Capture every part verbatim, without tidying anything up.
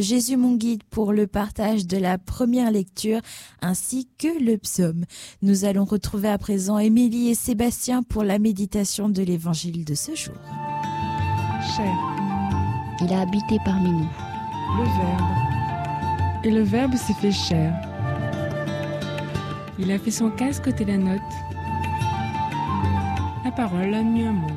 Jésus mon guide pour le partage de la première lecture ainsi que le psaume. Nous allons retrouver à présent Émilie et Sébastien pour la méditation de l'évangile de ce jour. Chair. Il a habité parmi nous. Le Verbe. Et le Verbe s'est fait chair. Il a fait son casque côté la note. La parole a mis un mot.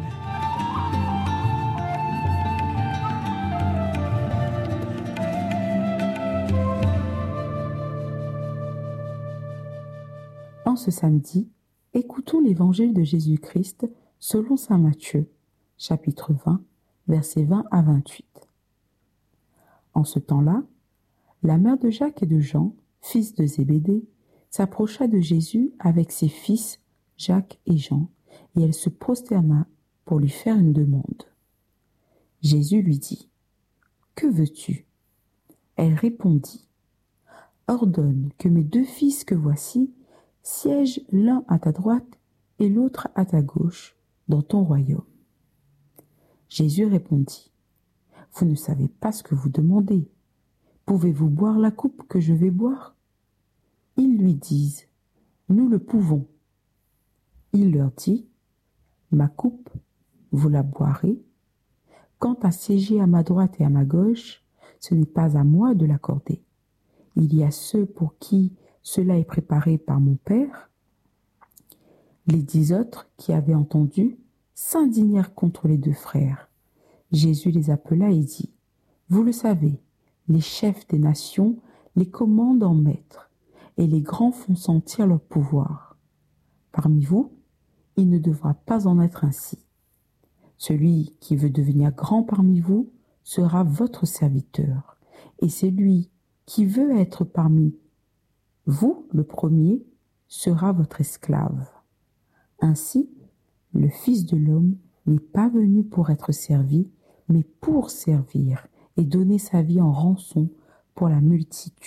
En ce samedi, écoutons l'évangile de Jésus-Christ selon saint Matthieu, chapitre vingt, versets vingt à vingt-huit. En ce temps-là, la mère de Jacques et de Jean, fils de Zébédée, s'approcha de Jésus avec ses fils Jacques et Jean, et elle se prosterna pour lui faire une demande. Jésus lui dit : « Que veux-tu ? » Elle répondit : « Ordonne que mes deux fils que voici siègent l'un à ta droite et l'autre à ta gauche dans ton royaume. » Jésus répondit : « Vous ne savez pas ce que vous demandez. Pouvez-vous boire la coupe que je vais boire ? » Ils lui disent : « Nous le pouvons. » Il leur dit : « Ma coupe, vous la boirez. Quant à siéger à ma droite et à ma gauche, ce n'est pas à moi de l'accorder. Il y a ceux pour qui cela est préparé par mon Père. » Les dix autres qui avaient entendu s'indignèrent contre les deux frères. Jésus les appela et dit : « Vous le savez, les chefs des nations les commandent en maîtres, et les grands font sentir leur pouvoir. Parmi vous, il ne devra pas en être ainsi. Celui qui veut devenir grand parmi vous sera votre serviteur, et celui qui veut être parmi vous, le premier, sera votre esclave. Ainsi, le Fils de l'homme n'est pas venu pour être servi, mais pour servir et donner sa vie en rançon pour la multitude. »